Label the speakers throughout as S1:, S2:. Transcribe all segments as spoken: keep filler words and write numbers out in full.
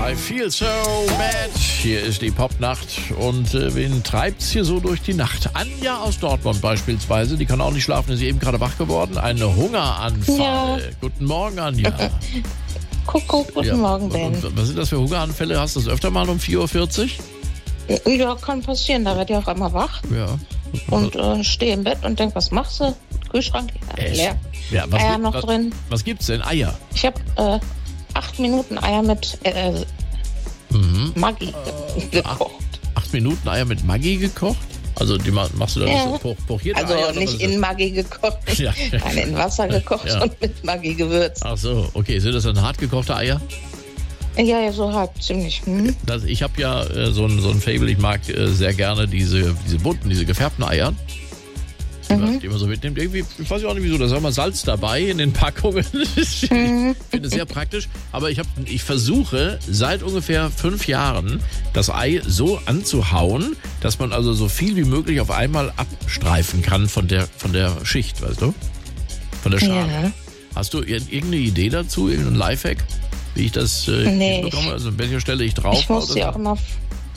S1: I feel so bad. Hier ist die Popnacht. Und äh, wen treibt's hier so durch die Nacht? Anja aus Dortmund beispielsweise. Die kann auch nicht schlafen, ist eben gerade wach geworden. Ein Hungeranfall.
S2: Ja.
S1: Guten Morgen, Anja.
S2: Kuckuck, guten
S1: Ja.
S2: Morgen, Ben.
S1: Und was sind das für Hungeranfälle? Hast du das öfter mal um vier Uhr vierzig?
S2: Ja, kann passieren. Da werd ich auf einmal wach
S1: Ja.
S2: und äh, stehe im Bett und denk, was machst du? Kühlschrank ja,
S1: Echt?
S2: leer.
S1: Ja, was,
S2: Eier
S1: gibt-
S2: noch
S1: was,
S2: drin.
S1: was gibt's denn? Eier?
S2: Ich habe äh, acht Minuten Eier mit äh,
S1: Mhm.
S2: Maggi ge- gekocht.
S1: Acht Minuten Eier mit Maggi gekocht? Also die ma- machst du dann
S2: Ja.
S1: so poch, pochierte
S2: Also
S1: Eier? oder
S2: nicht
S1: was
S2: in
S1: ist
S2: Maggi gekocht,
S1: Ja.
S2: nein, in Wasser gekocht
S1: Ja.
S2: und mit Maggi gewürzt.
S1: das? Ach so, okay. Sind das dann hart gekochte Eier?
S2: Ja, ja, so halb, ziemlich. Hm?
S1: Das, ich habe ja äh, so ein so ein Faible, ich mag äh, sehr gerne diese, diese bunten, diese gefärbten Eier. Die, man, die man so mitnimmt. Irgendwie, ich weiß ja auch nicht wieso, da ist auch mal Salz dabei in den Packungen. Ich finde es sehr praktisch. Aber ich, hab, ich versuche seit ungefähr fünf Jahren das Ei so anzuhauen, dass man also so viel wie möglich auf einmal abstreifen kann von der, von der Schicht, weißt du? Von der Schale.
S2: Ja.
S1: Hast du ir- irgendeine Idee dazu, irgendeinen Lifehack? Wie ich das äh,
S2: Nee,
S1: hinbekomme? Also an welcher Stelle ich drauf
S2: Ich muss sie auch immer.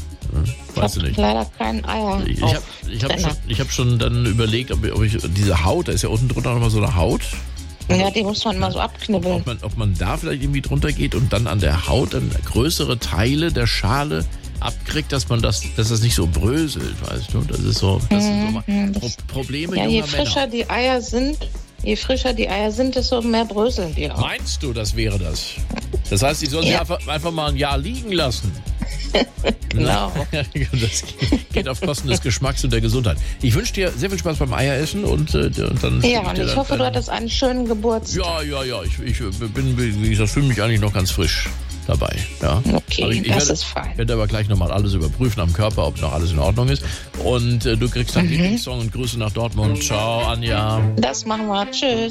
S2: Ich
S1: Weißt du
S2: habe
S1: nicht.
S2: leider kein Eier.
S1: Ich
S2: auf
S1: habe ich hab
S2: Trenner.
S1: schon, ich hab schon dann überlegt, ob, ob ich diese Haut, da ist ja unten drunter nochmal so eine Haut,
S2: Ja, die muss man immer so abknibbeln.
S1: ob man, ob man da vielleicht irgendwie drunter geht und dann an der Haut dann größere Teile der Schale abkriegt, dass man das, dass das nicht so bröselt, weißt du? Das ist so, das sind so mal
S2: Mhm,
S1: Pro
S2: das-
S1: Probleme
S2: Ja, je
S1: junger
S2: frischer
S1: Männer.
S2: die Eier sind, je frischer die Eier sind, desto mehr bröseln die auch.
S1: Meinst du, das wäre das? Das heißt, ich soll sie
S2: Ja.
S1: einfach, einfach mal ein Jahr liegen lassen.
S2: Genau.
S1: Das geht auf Kosten des Geschmacks und der Gesundheit. Ich wünsche dir sehr viel Spaß beim Eieressen und, äh, und dann. schick
S2: Ja, und
S1: dir
S2: ich
S1: dann
S2: hoffe, du
S1: deinen-
S2: hattest einen schönen Geburtstag.
S1: Ja, ja, ja. Ich, ich bin, wie gesagt, fühle mich eigentlich noch ganz frisch dabei. Ja.
S2: Okay,
S1: Aber ich, ich
S2: das
S1: werde,
S2: ist fein.
S1: werde aber gleich nochmal alles überprüfen am Körper, ob noch alles in Ordnung ist. Und äh, du kriegst deinen Lieblingssong und Grüße nach Dortmund. Ciao, Anja.
S2: Das machen wir. Tschüss.